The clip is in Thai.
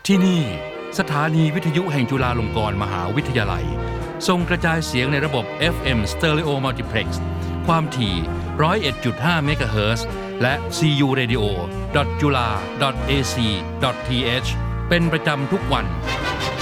ที่นี่สถานีวิทยุแห่งจุฬาลงกรณ์มหาวิทยาลัยส่งกระจายเสียงในระบบ FM Stereo Multiplex ความถี่ 101.5 เมกะเฮิรตซ์และ CU Radio.jula.ac.th เป็นประจำทุกวัน